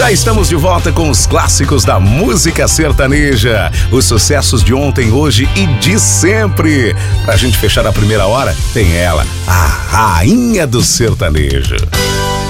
Já estamos de volta com os clássicos da música sertaneja. Os sucessos de ontem, hoje e de sempre. Pra gente fechar a primeira hora, tem ela, a rainha do sertanejo.